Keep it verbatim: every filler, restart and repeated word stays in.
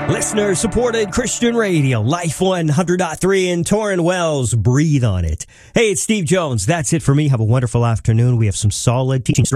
Listener-supported Christian radio, Life one hundred point three in Torrin Wells. Breathe on it. Hey, it's Steve Jones. That's it for me. Have a wonderful afternoon. We have some solid teaching